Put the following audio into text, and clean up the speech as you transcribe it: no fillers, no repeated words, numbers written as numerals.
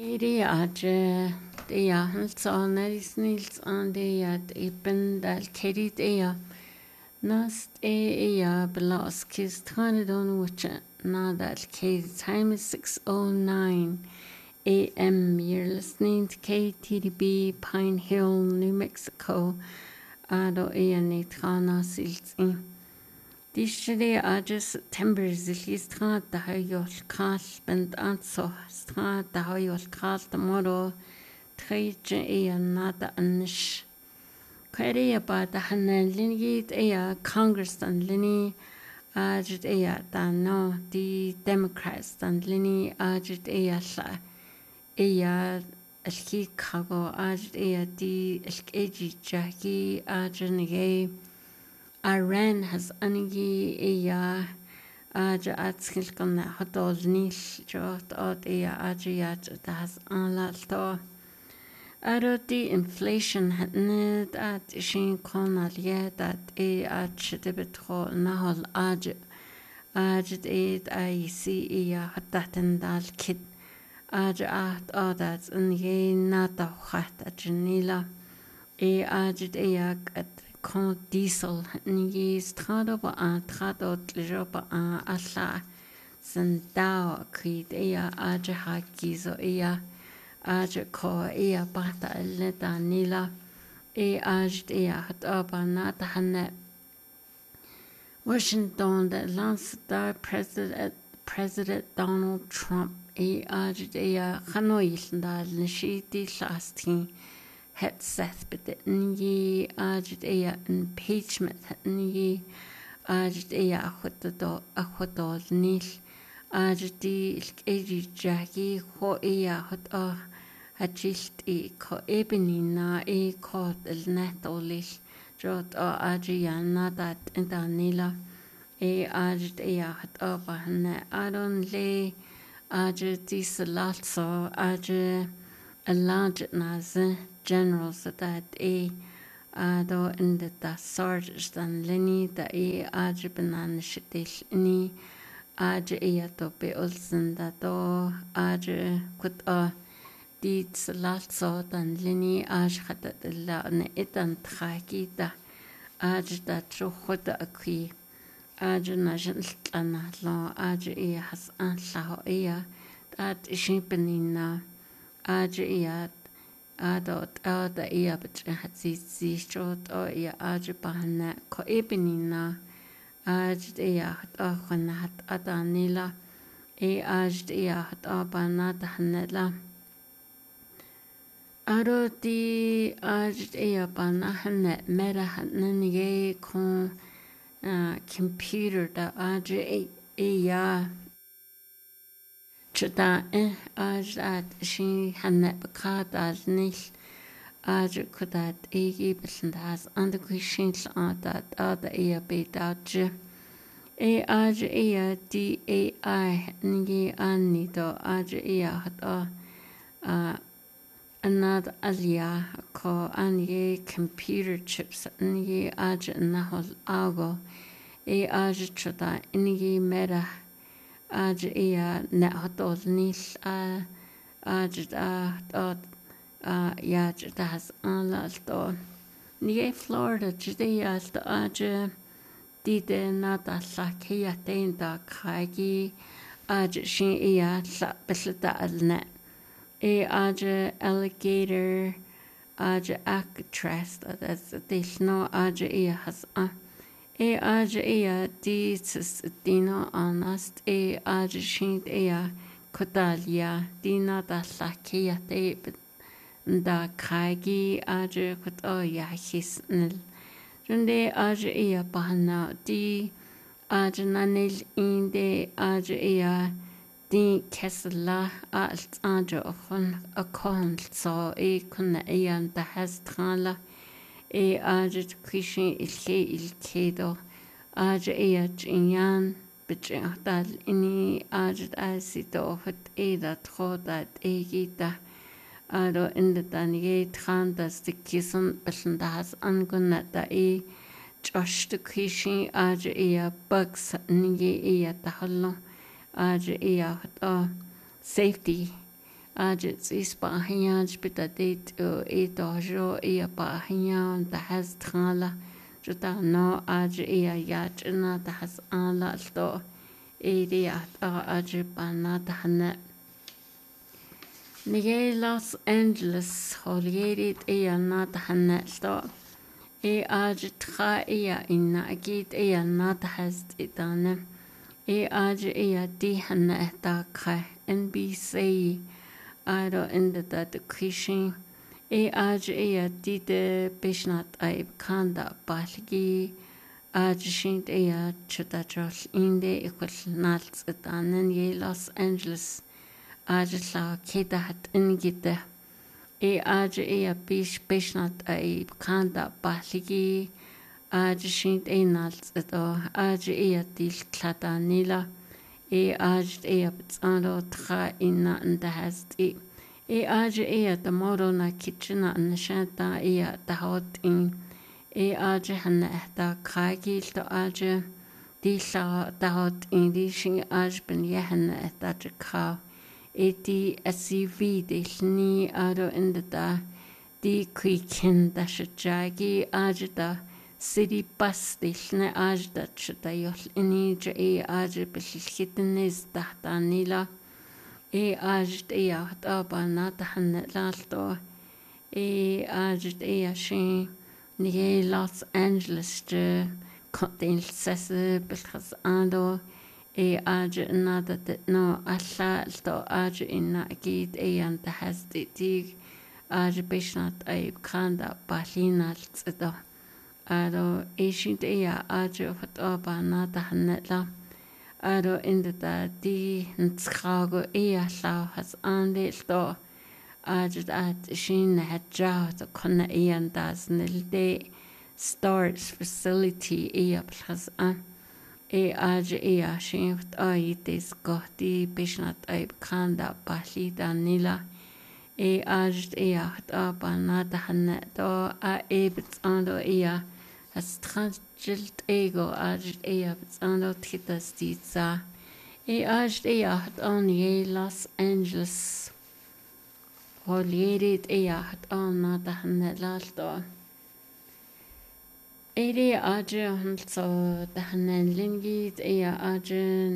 Eri aje dia halsonaris nils an dia ipen dal kerit ea nast ea beloskis tranidon which na dal kate time is 6:09 a.m. You're listening to KTDB Pine Hill, New Mexico. Ado ea ne trana sils in. Dishri aje September zilli straat da hayol kral bent anso straat da hayol kral tomorrow treje ea nada anish. Kwere ba da hanen linigit ea Congress dan lini aje ea da no di Democrats dan lini aje ea la ea alki kago aje ea di alkeji jackie aje nige Iran has anigi ea aja atskilkana hodol nil jot od ea aja has anlalto. Aro di inflation hatnid at ishin konal yed at aj debitro nahol aj eid IC ea hataten dal kid aj at odat in ye nata hat ajanila aj ea at con diesel ni strado ba a trado tlijo ba a alla sandao creed ea aja hakizo ea aja ko ea bata leta nila aj ea hat aba nata hanne Washington that lance the President Donald Trump aj ea hanoi ndal nishiti lasting het Seth bit ni ajit ea impeachment ni ajit ea akhotol nil ajit di eji jackie ho ea hot hachilt ko ebeni na ko el netolil jot ajia nadat indanila ajit ea hot bahne adon le ajit di salatso ajit a large naze generals that ado in the sergeants dan lini da ajibanan shitil ni aj to be olsen da do aj kut dit latso dan lini aj khatat la ne etan traki da aj da chokot akhi aj na jiltlana lo aj has an la dat ishipenina aj adot ada but hatsi short aj bahna ko ebinina aj hat khanat adanila aj hat abana dahnela aroti aj bana hanne mera hanne ye kon computer da aj Chada aj at she hanne bakad as nil aj kudat biland has and the question that ada bit aj aj DAI ngi anni do aj hat another alia ko anni computer chips ngi aj nahol ago aj chada ngi mera aj ne hatol nil aj has anlalto ni Florida jdia aj dide nata lakia tenda khagi aj shin la beslta alne aj alligator aj actress that's this no aj has aj di dino anast aj shint kodalia dina da lakia te da kagi aj kot hisnil runde aj bahna di aj nanil inde aj di kesla alt aj akon so kunna da hastrala aj kishin ilkedo aj jinyan bichadal ini aj asito hot da trodat gita ado inda tani tran das de kison beslanda has anguna da josh de kishin aj bugs ni tahalo aj hot safety Ajet is Bahian, Spitadet, Edojo, Ea Bahian, the has Trala, Juta no Aj Ea Yachina, the has Ala Sto, Ediat Ajibana, the Hanet. Nige Los Angeles, Holierit Ea not Hanet Sto. Ajitra Ea in Agit Ea not has it done. Aj Ea di Hanet Dakra, NBC. Aro in the Krishin. Aj Ea did the Bishnat Aib Kanda Balgi. Aj Shint Ea Chutachos in the equal Nats at Anen Los Angeles. Aj La Kedat in Gita. Aj Ea Bish Bishnat Aib Kanda Balgi. Aj Shint A Nats at Aj Ea Dil Kladanila. Aj Ea Bitsando Tra inna and the has it. Aj Ea the moro na kitchen and the shanta Ea the hot in. Aj Hanna the Kragi to Aj Disha the hot in dishing Aj Ben Yahan at that cow. Eti SCV the Shni Ado in the da. Di Quicken the Shajagi Aj the city bus station Aj that Shutayos in each Aj Bishkittenis Tahtanila. Aj Ea Tabana Tahanet Lasto. Aj Ea Shin. Nye Los Angeles Contain Sessa because Ando. Aj nada that no Asha Sto Aj in Nagid and the has the dig. Aj Bishnat Aib Kanda Balina Tsedo. Aro Ashint Ea Ajo Fatoba Nata Hanetla. Aro in the di Ntschago Ea Lao has Ande Sto. Ajit at Shin had Jaw the Kona Ean Das Nilde Storage Facility Ea Plus Aj Ea Shin Aitis Gohti Bishnat Aib Kanda Bali Danila. Aj Ea Fatoba Nata Haneto Abits Ando Ea. As transgilt ego Aj Ea Bitsando Titas Ditsa. Aj Ea hat on ye Los Angeles. Holierit Ea hat on Nata Hanelalto. Ede Aj Hanso the Hanen Lingit Ea Aj